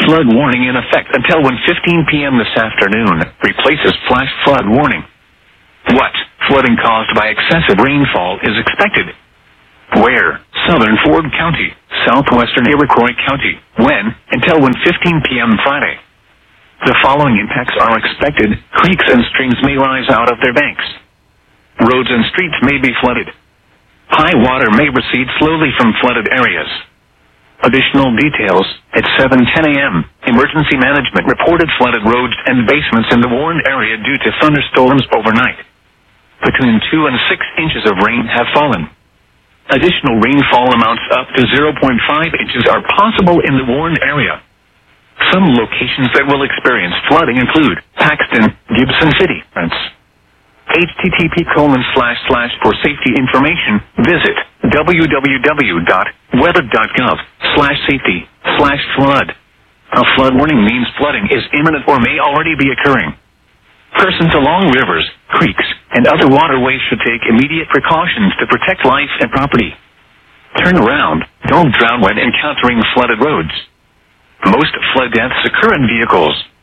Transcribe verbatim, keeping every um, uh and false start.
flood warning in effect until one fifteen p.m. this afternoon replaces flash flood warning. What flooding caused by excessive rainfall is expected? Where? Southern Ford County, southwestern Iroquois County. When? Until one fifteen p.m. Friday. The following impacts are expected. Creeks and streams may rise out of their banks. Roads and streets may be flooded. High water may recede slowly from flooded areas. Additional details. At seven ten a.m., Emergency Management reported flooded roads and basements in the warned area due to thunderstorms overnight. Between two and six inches of rain have fallen. Additional rainfall amounts up to zero point five inches are possible in the warned area. Some locations that will experience flooding include Paxton, Gibson City, France. http colon slash slash for safety information, visit www.weather.gov slash safety slash flood. A flood warning means flooding is imminent or may already be occurring. Persons along rivers, creeks, and other waterways should take immediate precautions to protect life and property. Turn around. Don't drown when encountering flooded roads. Most flood deaths occur in vehicles.